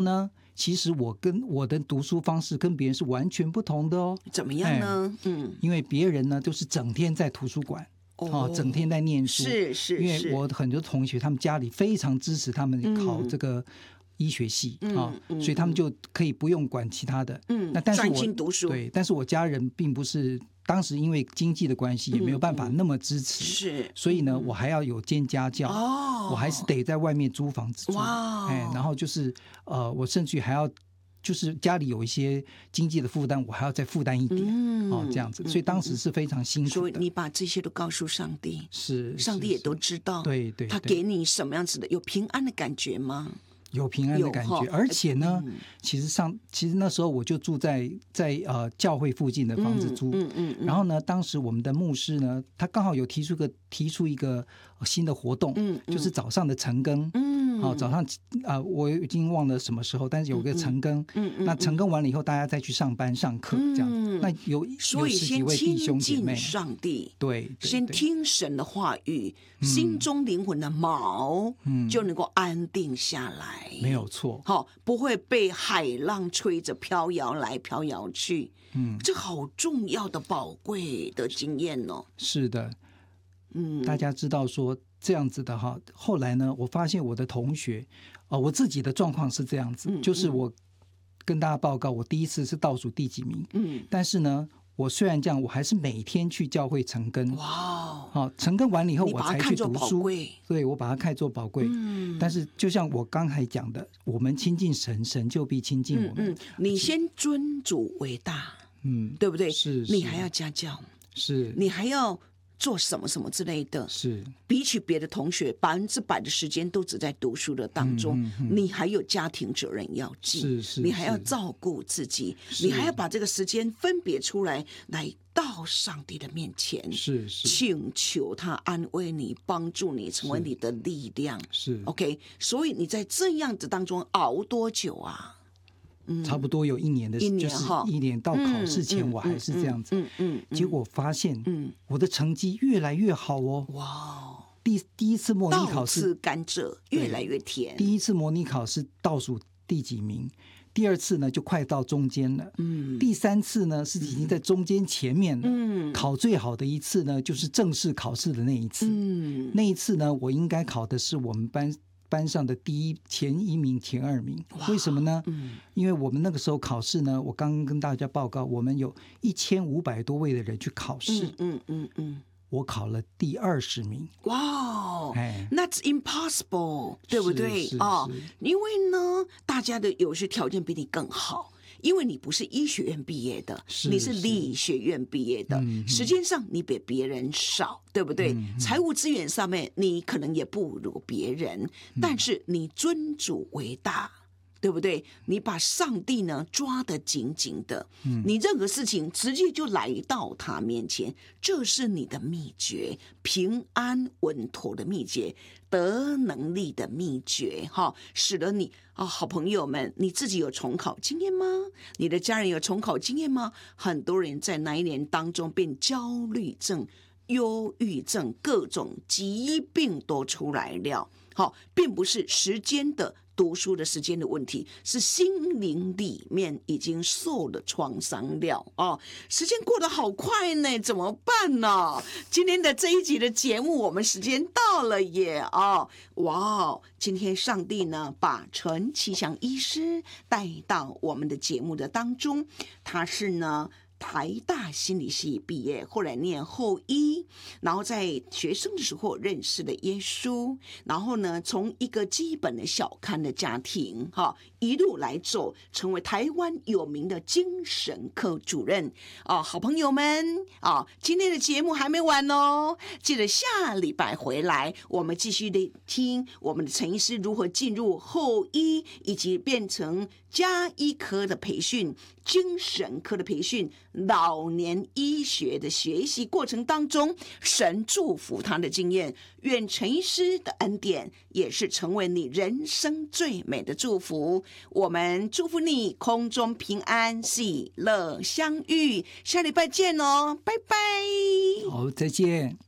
呢，其实我跟我的读书方式跟别人是完全不同的哦。 怎么样呢？ 因为别人呢都是整天在图书馆。整天在念书， 是， 因为我很多同学他们家里非常支持他们考这个医学系所以他们就可以不用管其他的。那但是专心读书。 对，但是我家人并不是，当时因为经济的关系也没有办法那么支持， 是， 所以呢，我还要有兼家教，我还是得在外面租房子住。然后就是我甚至还要。就是家里有一些经济的负担，我还要再负担一点，这样子，所以当时是非常辛苦的。 所以你把这些都告诉上帝， 是上帝也都知道， 对， 他给你什么样子的有平安的感觉吗？ 有平安的感觉，而且呢，其实那时候我就住在教会附近的房子租，然后呢，当时我们的牧师呢，他刚好有提出一个新的活动，就是早上的晨更，早上我已经忘了什么时候，但是有个晨更，那晨更完了以后，大家再去上班上课这样，那所以先亲近上帝， 对， 先听神的话语，心中灵魂的锚就能够安定下来。 没有错， 不会被海浪吹着飘摇来飘摇去。这好重要的宝贵的经验哦。 是的，大家知道说这样子的哈。后来呢，我发现我的同学，我自己的状况是这样子，就是我跟大家报告，我第一次是倒数第几名，但是呢。我虽然这样，我还是每天去教会晨更。哇！晨更完了以后，我才去读书。对，我把它看作宝贵。但是就像我刚才讲的，我们亲近神，神就必亲近我们。 你先尊主为大，对不对？ 是。 你还要家教， 是。 你还要做什么什么之类的， 是。 比起别的同学100%的时间都只在读书的当中，你还有家庭责任要尽， 是， 你还要照顾自己，你还要把这个时间分别出来到上帝的面前， 是请求他安慰你，帮助你，成为你的力量。 是 OK， 所以你在这样子当中熬多久啊？ 差不多有1年的，就是1年到考试前我还是这样子，结果发现我的成绩越来越好哦。 哇！ 第一次模拟考试， 倒吃甘蔗越来越甜。 第一次模拟考试倒数第几名，第二次呢就快到中间了，第三次呢是已经在中间前面了，考最好的一次呢就是正式考试的那一次，那一次呢我应该考的是我们班上的前1名前2名，为什么呢？因为我们那个时候考试呢，我刚刚跟大家报告，我们有1500多位的人去考试，我考了第20名。 哇，That's impossible， 对不对？因为呢，大家的有些条件比你更好。因为你不是医学院毕业的，你是理学院毕业的，时间上你比别人少，对不对？财务资源上面你可能也不如别人，但是你尊主为大，对不对？你把上帝呢抓得紧紧的，你任何事情直接就来到他面前，这是你的秘诀，平安稳妥的秘诀，得能力的秘诀，使得你好朋友们，你自己有重考经验吗？你的家人有重考经验吗？很多人在那一年当中变焦虑症、忧郁症，各种疾病都出来了。并不是时间的读书的时间的问题，是心灵里面已经受了创伤了时间过得好快呢，怎么办呢？今天的这一集的节目，我们时间到了耶哇！今天上帝呢，把陈其祥医师带到我们的节目的当中，他是呢。台大心理系毕业，后来念后医，然后在学生的时候认识了耶稣，然后呢，从一个基本的小康的家庭一路来走，成为台湾有名的精神科主任好朋友们今天的节目还没完哦，记得下礼拜回来，我们继续的听我们的陈医师如何进入后医，以及变成家医科的培训、精神科的培训、老年医学的学习过程当中，神祝福他的经验，愿陈医师的恩典也是成为你人生最美的祝福。我们祝福你空中平安，喜乐相遇，下礼拜见哦，拜拜。 好，再见。